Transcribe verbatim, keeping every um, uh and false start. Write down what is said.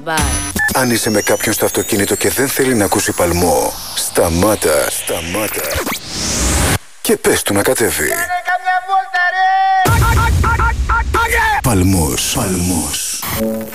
Bye. Αν είσαι με κάποιον στο αυτοκίνητο και δεν θέλει να ακούσει παλμό, σταμάτα, σταμάτα και πες του να κατέβει. Κάνε καμιά βόλτα ρε! Παλμός, παλμός.